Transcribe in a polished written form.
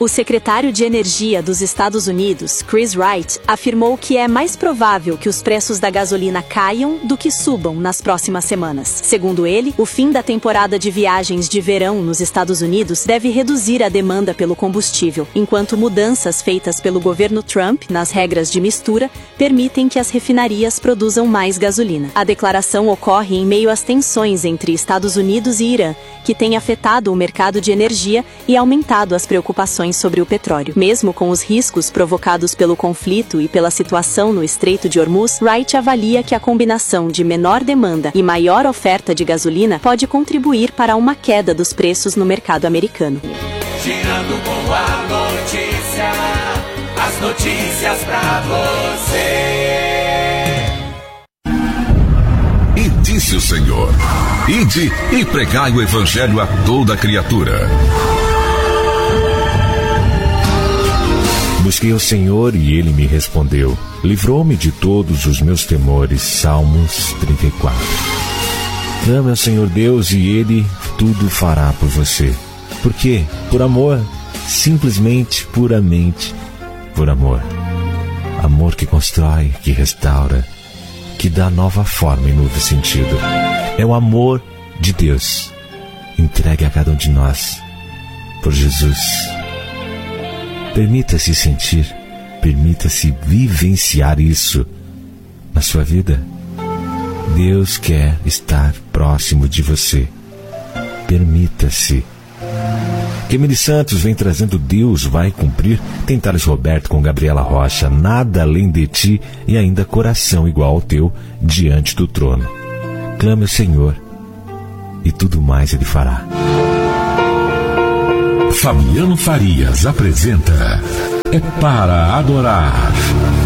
O secretário de Energia dos Estados Unidos, Chris Wright, afirmou que é mais provável que os preços da gasolina caiam do que subam nas próximas semanas. Segundo ele, o fim da temporada de viagens de verão nos Estados Unidos deve reduzir a demanda pelo combustível, enquanto mudanças feitas pelo governo Trump nas regras de mistura permitem que as refinarias produzam mais gasolina. A declaração ocorre em meio às tensões entre Estados Unidos e Irã, que tem afetado o mercado de energia e aumentado as preocupações sobre o petróleo. Mesmo com os riscos provocados pelo conflito e pela situação no Estreito de Hormuz, Wright avalia que a combinação de menor demanda e maior oferta de gasolina pode contribuir para uma queda dos preços no mercado americano. Girando com a notícia, as notícias pra você. E disse o Senhor: ide e pregai o evangelho a toda criatura. Busquei o Senhor e Ele me respondeu. Livrou-me de todos os meus temores. Salmos 34. Clame ao Senhor Deus e Ele tudo fará por você. Por quê? Por amor. Simplesmente, puramente por amor. Amor que constrói, que restaura, que dá nova forma e novo sentido. É o amor de Deus entregue a cada um de nós por Jesus. Permita-se sentir, permita-se vivenciar isso na sua vida. Deus quer estar próximo de você. Permita-se. Kemily Santos vem trazendo Deus vai cumprir. Tem Thales Roberto com Gabriela Rocha, Nada Além de Ti e ainda Coração Igual ao Teu diante do trono. Clame ao Senhor e tudo mais Ele fará. Fabiano Farias apresenta É para Adorar.